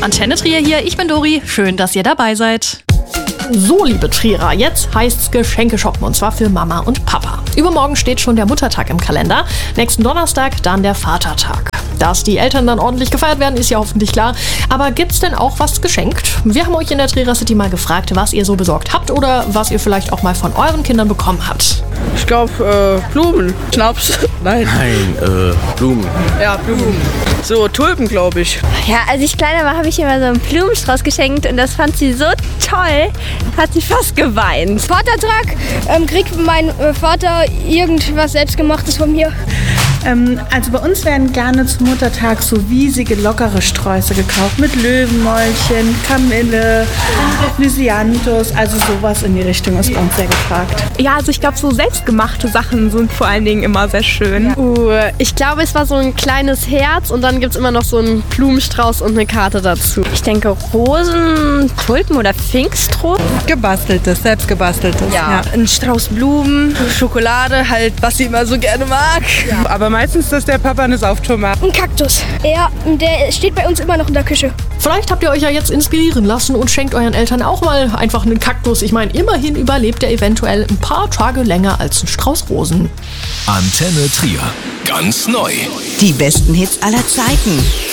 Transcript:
Antenne Trier hier, ich bin Dori. Schön, dass ihr dabei seid. So, liebe Trierer, jetzt heißt's Geschenke shoppen und zwar für Mama und Papa. Übermorgen steht schon der Muttertag im Kalender, nächsten Donnerstag dann der Vatertag. Dass die Eltern dann ordentlich gefeiert werden, ist ja hoffentlich klar. Aber gibt's denn auch was geschenkt? Wir haben euch in der Trierer City mal gefragt, was ihr so besorgt habt oder was ihr vielleicht auch mal von euren Kindern bekommen habt. Ich glaube, Blumen. Schnaps. Nein, Blumen. Ja, Blumen. So, Tulpen, glaube ich. Ja, als ich kleiner war, habe ich immer so einen Blumenstrauß geschenkt und das fand sie so toll, hat sie fast geweint. Vatertag kriegt mein Vater irgendwas Selbstgemachtes von mir. Also bei uns werden gerne zum Muttertag so riesige, lockere Sträuße gekauft mit Löwenmäulchen, Kamille, Lysianthus, also sowas in die Richtung ist bei uns sehr gefragt. Ja, also ich glaube, so selbstgemachte Sachen sind vor allen Dingen immer sehr schön. Ich glaube, es war so ein kleines Herz und dann gibt es immer noch so einen Blumenstrauß und eine Karte dazu. Ich denke Rosen, Tulpen oder Pfingstrosen. Gebasteltes, selbstgebasteltes. Ja, ein Strauß Blumen, Schokolade, halt, was sie immer so gerne mag. Ja. Aber meistens ist der Papa eine Sauftomate. Ein Kaktus. Der steht bei uns immer noch in der Küche. Vielleicht habt ihr euch ja jetzt inspirieren lassen und schenkt euren Eltern auch mal einfach einen Kaktus. Ich meine, immerhin überlebt er eventuell ein paar Tage länger als ein Strauß Rosen. Antenne Trier. Ganz neu. Die besten Hits aller Zeiten.